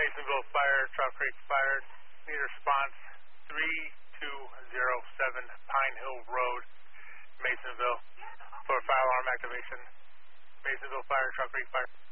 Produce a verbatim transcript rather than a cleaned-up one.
Masonville Fire, Trout Creek Fire. Need response three two zero seven Pine Hill Road, Masonville, for fire alarm activation. Masonville Fire, Trout Creek Fire.